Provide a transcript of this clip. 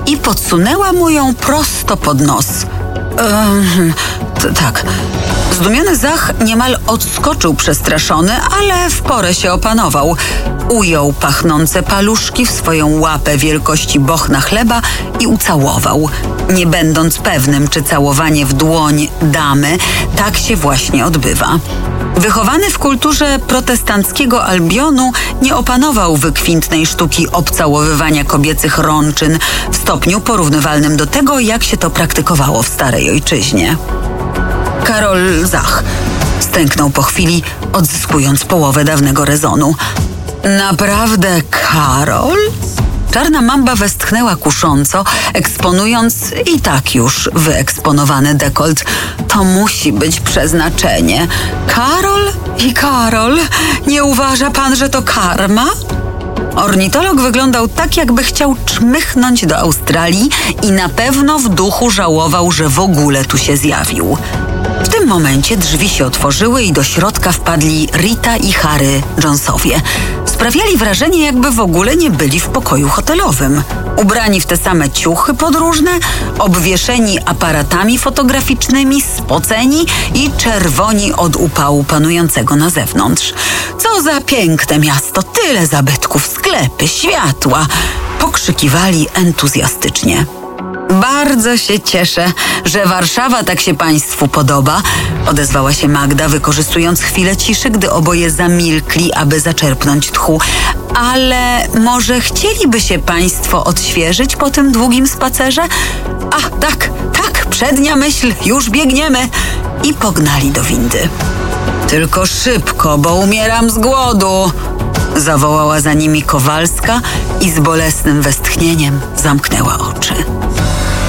i podsunęła mu ją prosto pod nos. Tak. Zdumiony Zach niemal odskoczył przestraszony, ale w porę się opanował. Ujął pachnące paluszki w swoją łapę wielkości bochna chleba i ucałował, nie będąc pewnym, czy całowanie w dłoń damy tak się właśnie odbywa. Wychowany w kulturze protestanckiego Albionu, nie opanował wykwintnej sztuki obcałowywania kobiecych rączyn w stopniu porównywalnym do tego, jak się to praktykowało w starej ojczyźnie. Karol Zach stęknął po chwili, odzyskując połowę dawnego rezonu. Naprawdę, Karol? Czarna mamba westchnęła kusząco, eksponując i tak już wyeksponowany dekolt. To musi być przeznaczenie. Karol i Karol, nie uważa pan, że to karma? Ornitolog wyglądał tak, jakby chciał czmychnąć do Australii i na pewno w duchu żałował, że w ogóle tu się zjawił. W tym momencie drzwi się otworzyły i do środka wpadli Rita i Harry Jonesowie. Sprawiali wrażenie, jakby w ogóle nie byli w pokoju hotelowym. Ubrani w te same ciuchy podróżne, obwieszeni aparatami fotograficznymi, spoceni i czerwoni od upału panującego na zewnątrz. Co za piękne miasto, tyle zabytków, sklepy, światła! Pokrzykiwali entuzjastycznie. Bardzo się cieszę, że Warszawa tak się państwu podoba, odezwała się Magda, wykorzystując chwilę ciszy, gdy oboje zamilkli, aby zaczerpnąć tchu. Ale może chcieliby się państwo odświeżyć po tym długim spacerze? A, tak, przednia myśl, już biegniemy. I pognali do windy. Tylko szybko, bo umieram z głodu, zawołała za nimi Kowalska i z bolesnym westchnieniem zamknęła oczy.